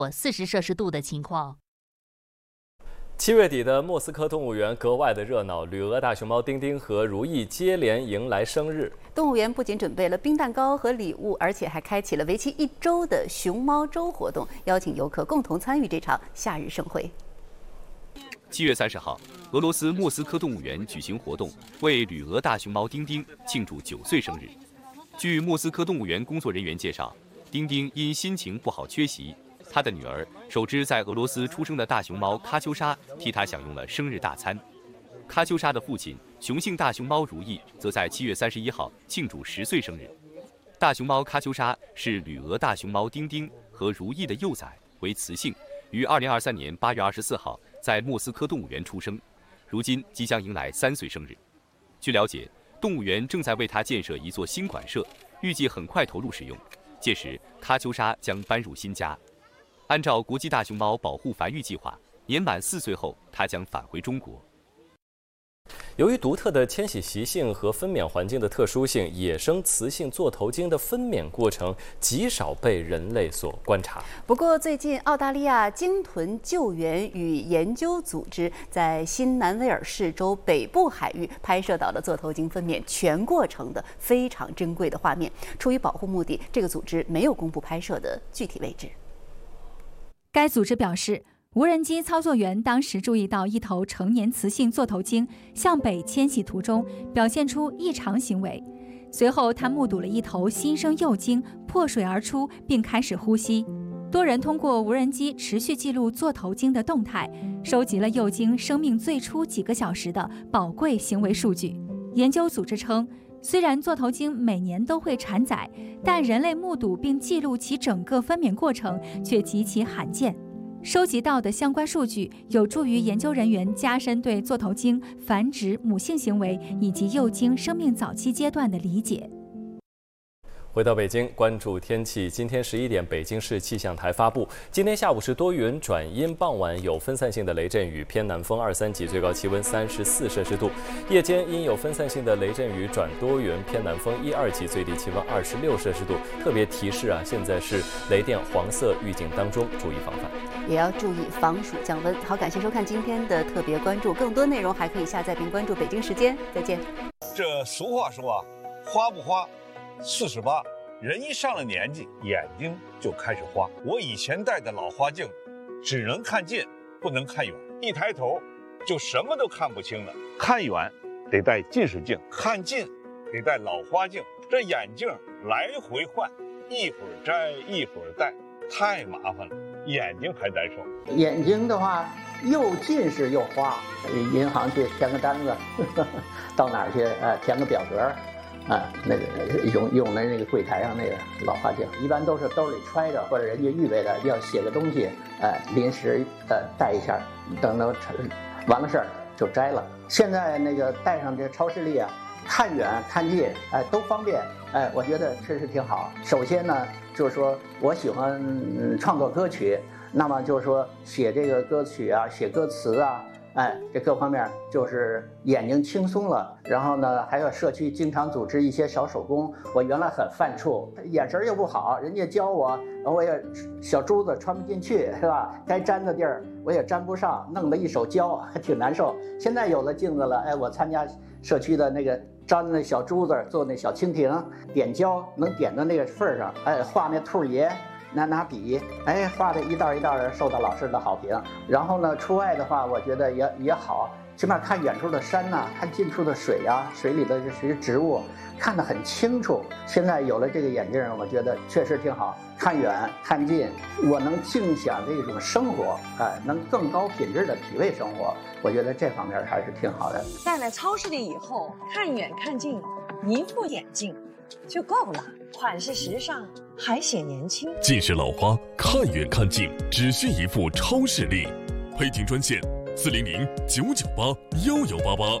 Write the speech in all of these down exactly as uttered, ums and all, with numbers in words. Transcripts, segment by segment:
四十摄氏度的情况。 七月底的莫斯科动物园格外的热闹，旅俄大熊猫丁丁和如意接连迎来生日。 动物园不仅准备了冰蛋糕和礼物，而且还开启了为期一周的熊猫周活动，邀请游客共同参与这场夏日盛会。 七月三十号，俄罗斯莫斯科动物园举行活动，为旅俄大熊猫丁丁庆祝九岁生日。据莫斯科动物园工作人员介绍，丁丁因心情不好缺席。他的女儿，首只在俄罗斯出生的大熊猫喀秋莎，替他享用了生日大餐。喀秋莎的父亲雄性大熊猫如意，则在七月三十一号庆祝十岁生日。大熊猫喀秋莎是旅俄大熊猫丁丁和如意的幼崽，为雌性，于二零二三年八月二十四号在莫斯科动物园出生，如今即将迎来三岁生日。据了解，动物园正在为它建设一座新馆舍，预计很快投入使用，届时喀秋莎将搬入新家。按照国际大熊猫保护繁育计划，年满四岁后，它将返回中国。 由于独特的迁徙习性和分娩环境的特殊性，野生雌性座头鲸的分娩过程极少被人类所观察。 不过，最近澳大利亚鲸豚救援与研究组织在新南威尔士州北部海域拍摄到了座头鲸分娩全过程的非常珍贵的画面。出于保护目的，这个组织没有公布拍摄的具体位置。 该组织表示，无人机操作员当时注意到一头成年雌性座头鲸向北迁徙途中表现出异常行为，随后他目睹了一头新生幼鲸破水而出并开始呼吸。多人通过无人机持续记录座头鲸的动态，收集了幼鲸生命最初几个小时的宝贵行为数据。研究组织称，虽然座头鲸每年都会产崽，但人类目睹并记录其整个分娩过程却极其罕见。收集到的相关数据有助于研究人员加深对座头鲸繁殖、母性行为以及幼鲸生命早期阶段的理解。 回到北京，关注天气。今天十一点，北京市气象台发布，今天下午是多云转阴，傍晚有分散性的雷阵雨，偏南风二三级，最高气温三十四摄氏度。夜间因有分散性的雷阵雨转多云，偏南风一二级，最低气温二十六摄氏度。特别提示啊，现在是雷电黄色预警当中，注意防范， 也要注意防暑降温。好，感谢收看今天的特别关注，更多内容还可以下载并关注北京时间。再见。 这俗话说啊，花不花四十八，人一上了年纪，眼睛就开始花。我以前戴的老花镜，只能看近，不能看远，一抬头就什么都看不清了。看远得戴近视镜，看近得戴老花镜，这眼镜来回换，一会儿摘一会儿戴，太麻烦了，眼睛还难受。 眼睛的话，又近视又花，银行去填个单子，呵呵到哪儿去呃填个表格。啊，那个用用的那个柜台上那个老花镜，一般都是兜里揣着，或者人家预备的要写个东西，呃，临时呃带一下，等到完了事儿就摘了。现在那个带上这超视力啊，看远看近，哎，都方便，哎，我觉得确实挺好。首先呢，就是说我喜欢、嗯、创作歌曲，那么就是说写这个歌曲啊，写歌词啊。哎，这各方面就是眼睛轻松了，然后呢，还有社区经常组织一些小手工。我原来很犯怵，眼神又不好，人家教我，我也小珠子穿不进去，是吧？该粘的地儿我也粘不上，弄得一手胶，还挺难受。现在有了镜子了，哎，我参加社区的那个粘那小珠子，做那小蜻蜓，点胶能点到那个份儿上，哎，画那兔爷。拿拿笔，哎，画的一道一道的，受到老师的好评。然后呢，出外的话，我觉得也也好，起码看远处的山呐、啊，看近处的水呀、啊，水里的这些植物，看得很清楚。现在有了这个眼镜，我觉得确实挺好，看远看近，我能尽享这种生活，哎，能更高品质的体味生活。我觉得这方面还是挺好的。 戴了超视力以后，看远看近，一副眼镜就够了，款式时尚，还显年轻。 近视老花，看远看近，只需一副超视力。配镜专线：四零零九九八幺幺八八。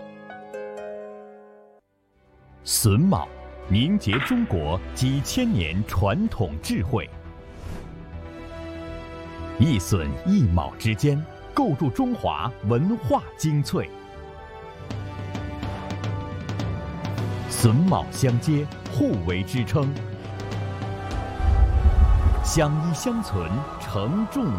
榫卯，凝结中国几千年传统智慧。一榫一卯之间，构筑中华文化精粹。榫卯相接，互为支撑，相依相存，承重。